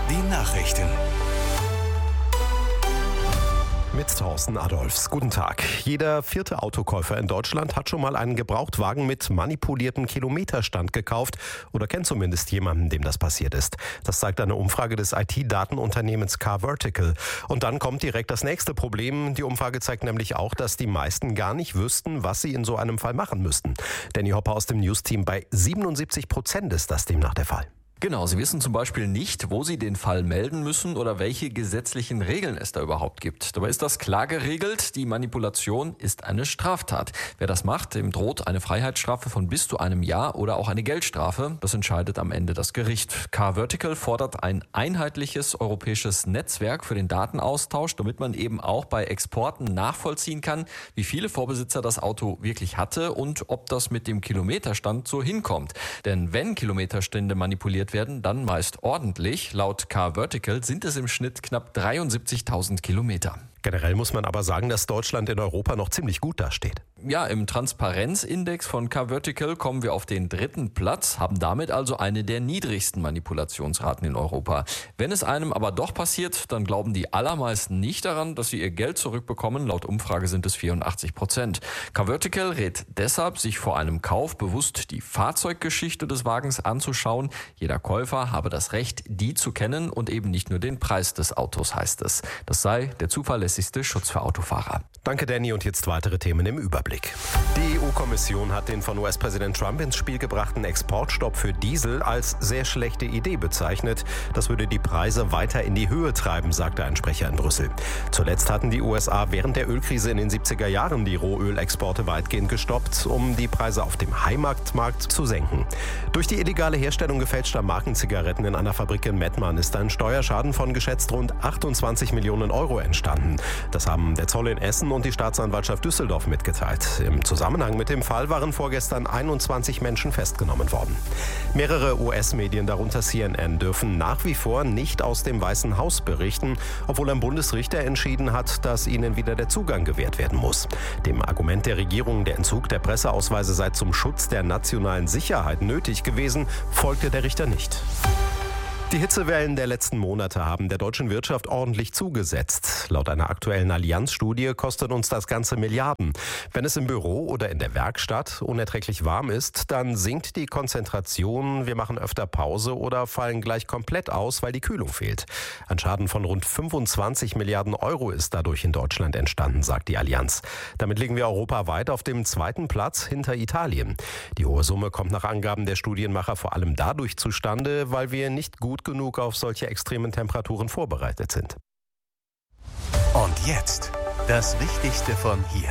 Die Nachrichten. Mit Thorsten Adolfs. Guten Tag. Jeder vierte Autokäufer in Deutschland hat schon mal einen Gebrauchtwagen mit manipuliertem Kilometerstand gekauft oder kennt zumindest jemanden, dem das passiert ist. Das zeigt eine Umfrage des IT-Datenunternehmens CarVertical. Und dann kommt direkt das nächste Problem. Die Umfrage zeigt nämlich auch, dass die meisten gar nicht wüssten, was sie in so einem Fall machen müssten. Danny Hopper aus dem News-Team, bei 77% ist das demnach der Fall. Genau, Sie wissen zum Beispiel nicht, wo Sie den Fall melden müssen oder welche gesetzlichen Regeln es da überhaupt gibt. Dabei ist das klar geregelt. Die Manipulation ist eine Straftat. Wer das macht, dem droht eine Freiheitsstrafe von bis zu einem Jahr oder auch eine Geldstrafe. Das entscheidet am Ende das Gericht. CarVertical fordert ein einheitliches europäisches Netzwerk für den Datenaustausch, damit man eben auch bei Exporten nachvollziehen kann, wie viele Vorbesitzer das Auto wirklich hatte und ob das mit dem Kilometerstand so hinkommt. Denn wenn Kilometerstände manipuliert werden, dann meist ordentlich. Laut CarVertical sind es im Schnitt knapp 73.000 Kilometer. Generell muss man aber sagen, dass Deutschland in Europa noch ziemlich gut dasteht. Ja, im Transparenzindex von CarVertical kommen wir auf den 3. Platz, haben damit also eine der niedrigsten Manipulationsraten in Europa. Wenn es einem aber doch passiert, dann glauben die allermeisten nicht daran, dass sie ihr Geld zurückbekommen. Laut Umfrage sind es 84%. CarVertical rät deshalb, sich vor einem Kauf bewusst die Fahrzeuggeschichte des Wagens anzuschauen. Jeder Käufer habe das Recht, die zu kennen und eben nicht nur den Preis des Autos, heißt es. Das sei der zuverlässigste Schutz für Autofahrer. Danke, Danny. Und jetzt weitere Themen im Überblick. Die EU-Kommission hat den von US-Präsident Trump ins Spiel gebrachten Exportstopp für Diesel als sehr schlechte Idee bezeichnet. Das würde die Preise weiter in die Höhe treiben, sagte ein Sprecher in Brüssel. Zuletzt hatten die USA während der Ölkrise in den 70er Jahren die Rohölexporte weitgehend gestoppt, um die Preise auf dem Heimatmarkt zu senken. Durch die illegale Herstellung gefälschter Markenzigaretten in einer Fabrik in Mettmann ist ein Steuerschaden von geschätzt rund 28 Millionen Euro entstanden. Das haben der Zoll in Essen und die Staatsanwaltschaft Düsseldorf mitgeteilt. Im Zusammenhang mit dem Fall waren vorgestern 21 Menschen festgenommen worden. Mehrere US-Medien, darunter CNN, dürfen nach wie vor nicht aus dem Weißen Haus berichten, obwohl ein Bundesrichter entschieden hat, dass ihnen wieder der Zugang gewährt werden muss. Dem Argument der Regierung, der Entzug der Presseausweise sei zum Schutz der nationalen Sicherheit nötig gewesen, folgte der Richter nicht. Die Hitzewellen der letzten Monate haben der deutschen Wirtschaft ordentlich zugesetzt. Laut einer aktuellen Allianz-Studie kostet uns das Ganze Milliarden. Wenn es im Büro oder in der Werkstatt unerträglich warm ist, dann sinkt die Konzentration, wir machen öfter Pause oder fallen gleich komplett aus, weil die Kühlung fehlt. Ein Schaden von rund 25 Milliarden Euro ist dadurch in Deutschland entstanden, sagt die Allianz. Damit liegen wir europaweit auf dem 2. Platz hinter Italien. Die hohe Summe kommt nach Angaben der Studienmacher vor allem dadurch zustande, weil wir nicht gut genug auf solche extremen Temperaturen vorbereitet sind. Und jetzt das Wichtigste von hier.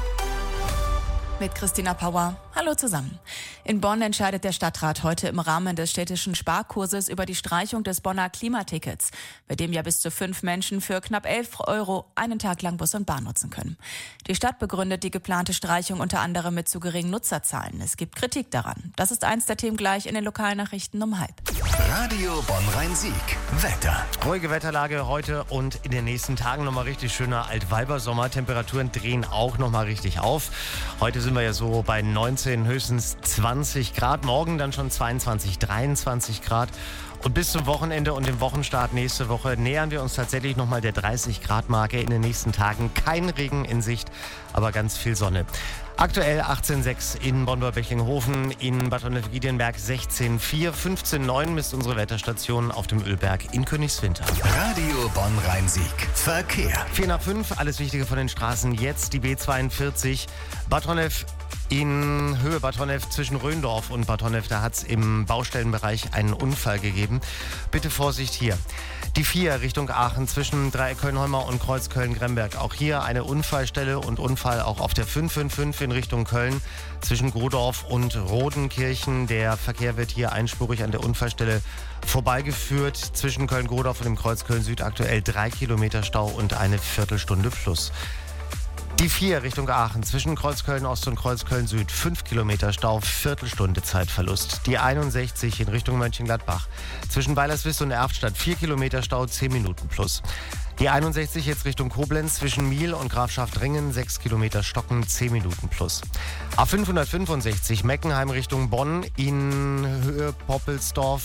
Mit Christina Pauer. Hallo zusammen. In Bonn entscheidet der Stadtrat heute im Rahmen des städtischen Sparkurses über die Streichung des Bonner Klimatickets, bei dem ja bis zu 5 Menschen für knapp 11 Euro einen Tag lang Bus und Bahn nutzen können. Die Stadt begründet die geplante Streichung unter anderem mit zu geringen Nutzerzahlen. Es gibt Kritik daran. Das ist eins der Themen gleich in den Lokalnachrichten um 12:30. Radio Bonn-Rhein-Sieg. Wetter. Ruhige Wetterlage heute und in den nächsten Tagen nochmal richtig schöner Altweibersommer. Temperaturen drehen auch nochmal richtig auf. Heute sind wir ja so bei 19, höchstens 20 Grad. Morgen dann schon 22, 23 Grad. Und bis zum Wochenende und dem Wochenstart nächste Woche nähern wir uns tatsächlich nochmal der 30-Grad-Marke. In den nächsten Tagen kein Regen in Sicht, aber ganz viel Sonne. Aktuell 18,6 in Bonn-Bechinghofen, in Bad Honnef-Giedienberg 16,4, 15,9 misst unsere Wetterstation auf dem Ölberg in Königswinter. Radio Bonn-Rhein-Sieg. Verkehr. 4 nach 5, alles Wichtige von den Straßen jetzt. Die B42 Bad Honnef in Höhe Bad Honnef zwischen Röndorf und Bad Honnef. Da hat es im Baustellenbereich einen Unfall gegeben. Bitte Vorsicht hier. Die 4 Richtung Aachen zwischen Dreieck Köln-Holmer und Kreuz Köln-Gremberg. Auch hier eine Unfallstelle und Unfall auch auf der 555 in Richtung Köln zwischen Grodorf und Rodenkirchen. Der Verkehr wird hier einspurig an der Unfallstelle vorbeigeführt. Zwischen Köln-Grodorf und dem Kreuz Köln-Süd aktuell 3 Kilometer Stau und eine Viertelstunde plus. Die 4 Richtung Aachen zwischen Kreuzköln-Ost und Kreuzköln-Süd 5 Kilometer Stau, Viertelstunde Zeitverlust. Die 61 in Richtung Mönchengladbach zwischen Weilerswist und Erftstadt 4 Kilometer Stau, 10 Minuten plus. Die 61 jetzt Richtung Koblenz zwischen Miel und Grafschaftringen 6 Kilometer Stocken, 10 Minuten plus. A565 Meckenheim Richtung Bonn in Höhe Poppelsdorf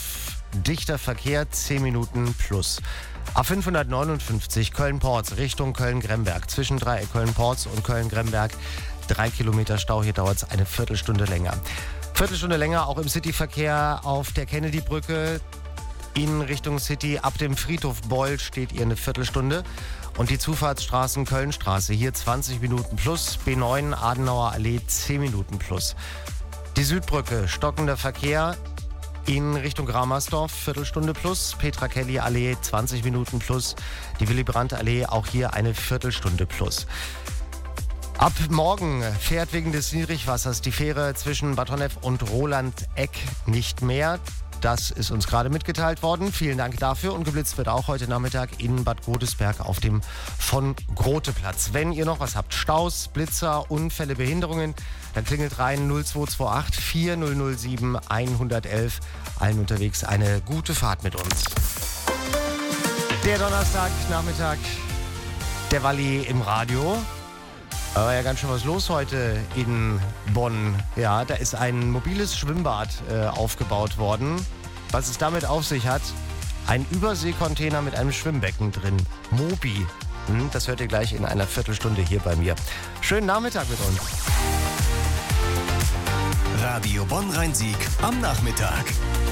dichter Verkehr, 10 Minuten plus. A559 Köln-Porz Richtung Köln-Gremberg. Zwischen Dreieck Köln-Porz und Köln-Gremberg 3 Kilometer Stau. Hier dauert es eine Viertelstunde länger. Viertelstunde länger auch im Cityverkehr auf der Kennedy-Brücke in Richtung City. Ab dem Friedhof Beul steht ihr eine Viertelstunde. Und die Zufahrtsstraßen Kölnstraße, hier 20 Minuten plus. B9 Adenauer Allee 10 Minuten plus. Die Südbrücke, stockender Verkehr in Richtung Ramersdorf, Viertelstunde plus. Petra-Kelly-Allee 20 Minuten plus. Die Willy-Brandt-Allee auch hier eine Viertelstunde plus. Ab morgen fährt wegen des Niedrigwassers die Fähre zwischen Bad Honnef und Roland-Eck nicht mehr. Das ist uns gerade mitgeteilt worden. Vielen Dank dafür. Und geblitzt wird auch heute Nachmittag in Bad Godesberg auf dem Von-Grote-Platz. Wenn ihr noch was habt, Staus, Blitzer, Unfälle, Behinderungen, dann klingelt rein 0228 4007 111. Allen unterwegs eine gute Fahrt mit uns. Der Donnerstagnachmittag, der Walli im Radio. Da war ja ganz schön was los heute in Bonn. Ja, da ist ein mobiles Schwimmbad aufgebaut worden. Was es damit auf sich hat, ein Überseekontainer mit einem Schwimmbecken drin. Mobi. Das hört ihr gleich in einer Viertelstunde hier bei mir. Schönen Nachmittag mit uns. Radio Bonn-Rhein-Sieg am Nachmittag.